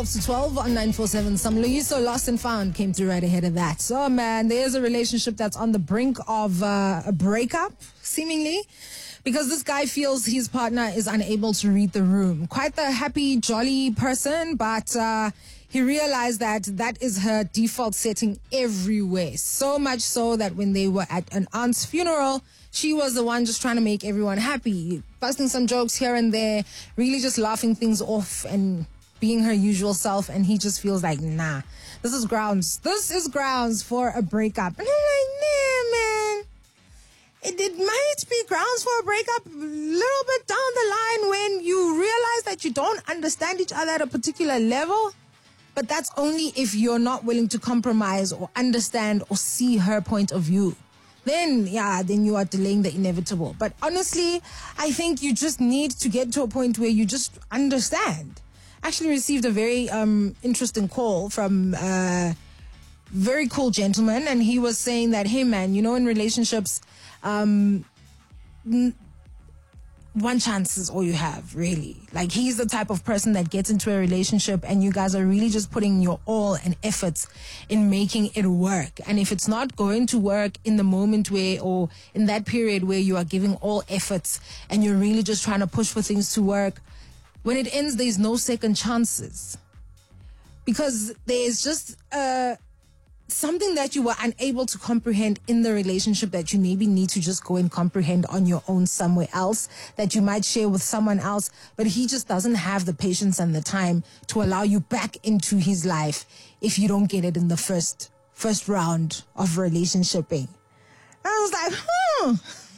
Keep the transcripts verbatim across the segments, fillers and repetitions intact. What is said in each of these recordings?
to twelve on nine four seven. Some Loyiso Lost and Found came through right ahead of that. So, man, there's a relationship that's on the brink of uh, a breakup, seemingly, because this guy feels his partner is unable to read the room. Quite the happy, jolly person, but uh, he realized that that is her default setting everywhere. So much so that when they were at an aunt's funeral, she was the one just trying to make everyone happy, busting some jokes here and there, really just laughing things off and being her usual self, and he just feels like, nah, this is grounds. This is grounds for a breakup. And I'm like, nah, man. It, it might be grounds for a breakup a little bit down the line when you realize that you don't understand each other at a particular level, but that's only if you're not willing to compromise or understand or see her point of view. Then, yeah, then you are delaying the inevitable. But honestly, I think you just need to get to a point where you just understand. Actually received a very um, interesting call from a very cool gentleman, and he was saying that, hey man, you know, in relationships, um, n- one chance is all you have, really. Like, he's the type of person that gets into a relationship and you guys are really just putting your all and efforts in making it work. And if it's not going to work in the moment where, or in that period where you are giving all efforts and you're really just trying to push for things to work, when it ends, there's no second chances. Because there's just uh, something that you were unable to comprehend in the relationship that you maybe need to just go and comprehend on your own somewhere else, that you might share with someone else, but he just doesn't have the patience and the time to allow you back into his life if you don't get it in the first first round of relationshiping. I was like, hmm.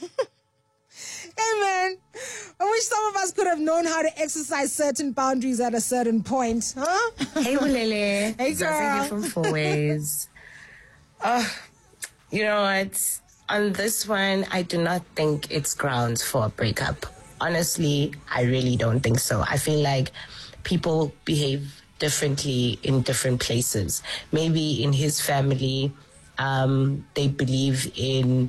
Hey, man, I wish some of us could have known how to exercise certain boundaries at a certain point, huh? Hey, Bulele. Hey, girl. Zazi from Four Ways. Oh, you know what? On this one, I do not think it's grounds for a breakup. Honestly, I really don't think so. I feel like people behave differently in different places. Maybe in his family, um, they believe in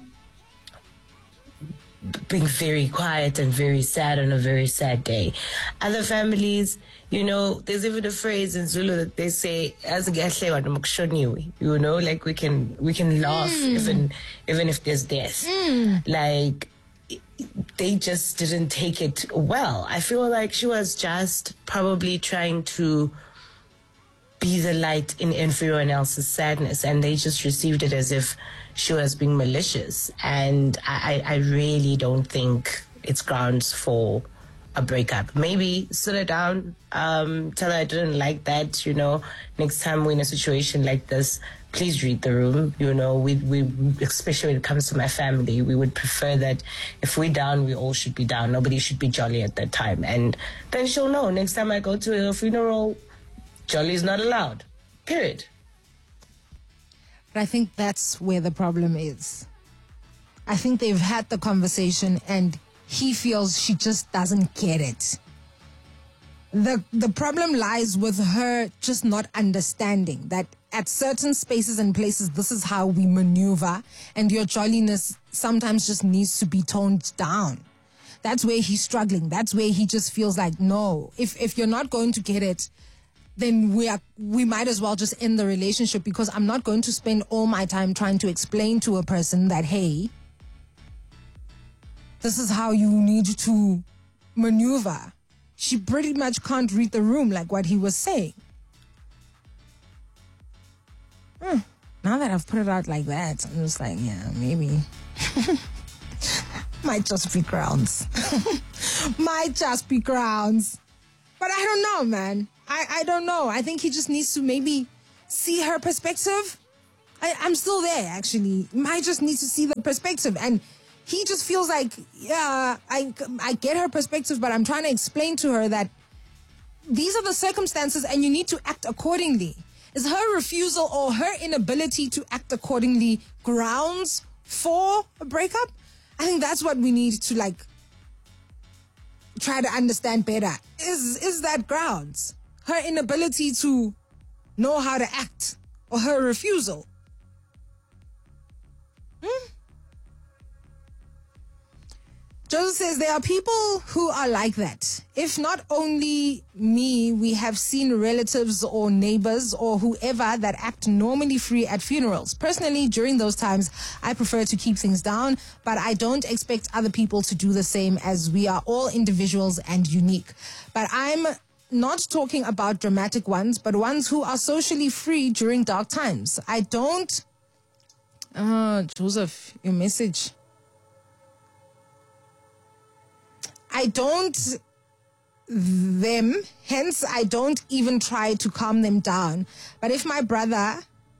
being very quiet and very sad on a very sad day. Other families, you know, there's even a phrase in Zulu that they say, you know, like we can we can laugh mm. even even if there's death. Mm. Like, they just didn't take it well. I feel like she was just probably trying to be the light in everyone else's sadness, and they just received it as if she was being malicious. And I, I really don't think it's grounds for a breakup. Maybe sit her down, um, tell her I didn't like that, you know, next time we're in a situation like this, please read the room. You know, we, we, especially when it comes to my family, we would prefer that if we're down, we all should be down. Nobody should be jolly at that time. And then she'll know next time I go to a funeral, jolly is not allowed. Period. But I think that's where the problem is. I think they've had the conversation and he feels she just doesn't get it. The the problem lies with her just not understanding that at certain spaces and places, this is how we maneuver, and your jolliness sometimes just needs to be toned down. That's where he's struggling. That's where he just feels like, no, if if you're not going to get it, then we are, we might as well just end the relationship, because I'm not going to spend all my time trying to explain to a person that, hey, this is how you need to maneuver. She pretty much can't read the room, like what he was saying. Hmm. Now that I've put it out like that, I'm just like, yeah, maybe. Might just be grounds. Might just be grounds. But I don't know, man. I, I don't know. I think he just needs to maybe see her perspective. I, I'm still there, actually. Might just need to see the perspective. And he just feels like, yeah, I, I get her perspective, but I'm trying to explain to her that these are the circumstances and you need to act accordingly. Is her refusal or her inability to act accordingly grounds for a breakup? I think that's what we need to, like, try to understand better. Is is that grounds? Her inability to know how to act, or her refusal? Hmm? Joseph says there are people who are like that. If not only me, we have seen relatives or neighbors or whoever that act normally free at funerals. Personally, during those times, I prefer to keep things down, but I don't expect other people to do the same, as we are all individuals and unique. But I'm not talking about dramatic ones, but ones who are socially free during dark times. I don't... Uh, Joseph, your message... I don't them, hence I don't even try to calm them down. But if my brother...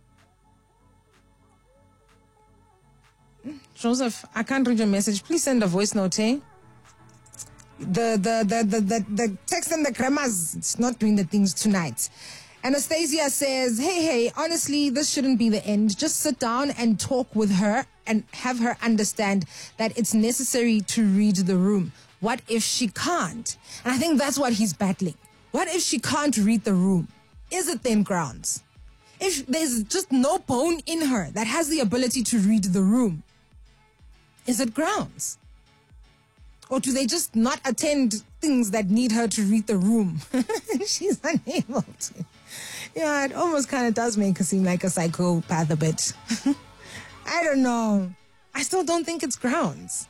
Joseph, I can't read your message. Please send a voice note, eh? The, the, the, the, the, the text and the grammars, it's not doing the things tonight. Anastasia says, hey, hey, honestly, this shouldn't be the end. Just sit down and talk with her and have her understand that it's necessary to read the room. What if she can't? And I think that's what he's battling. What if she can't read the room? Is it then grounds? If there's just no bone in her that has the ability to read the room, is it grounds? Or do they just not attend things that need her to read the room? She's unable to. Yeah, it almost kind of does make her seem like a psychopath a bit. I don't know. I still don't think it's grounds.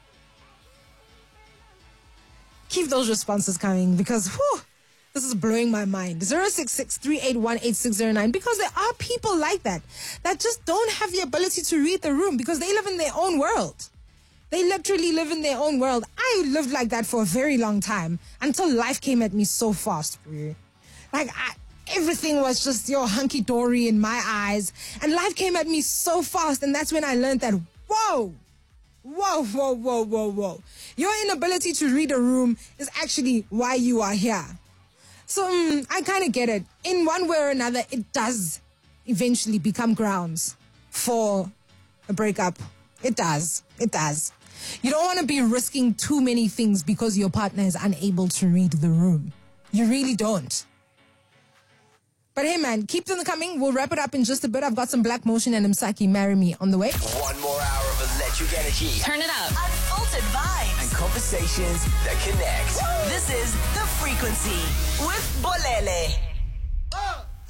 Keep those responses coming, because whew, this is blowing my mind. zero six six, three eight one, eight six zero nine. Because there are people like that, that just don't have the ability to read the room because they live in their own world. They literally live in their own world. I lived like that for a very long time until life came at me so fast, bro. Like, I, everything was just, yo, hunky-dory in my eyes. And life came at me so fast, and that's when I learned that, whoa, Whoa, whoa, whoa, whoa, whoa. Your inability to read a room is actually why you are here. So um, I kind of get it. In one way or another, it does eventually become grounds for a breakup. It does. It does. You don't want to be risking too many things because your partner is unable to read the room. You really don't. But hey, man, keep them coming. We'll wrap it up in just a bit. I've got some Black Motion and Msaki, Marry Me on the way. One more hour of electric energy. Turn it up. Unfiltered vibes. And conversations that connect. Woo! This is The Frequency with Bolele.